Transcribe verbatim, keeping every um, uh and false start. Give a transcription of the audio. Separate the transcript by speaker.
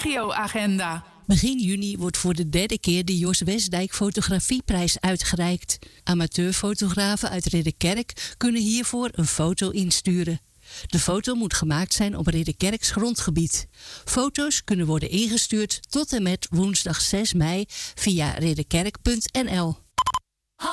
Speaker 1: regio-agenda.
Speaker 2: Begin juni wordt voor de derde keer de Jos Westdijk Fotografieprijs uitgereikt. Amateurfotografen uit Ridderkerk kunnen hiervoor een foto insturen. De foto moet gemaakt zijn op Ridderkerks grondgebied. Foto's kunnen worden ingestuurd tot en met woensdag zes mei via ridderkerk punt n l.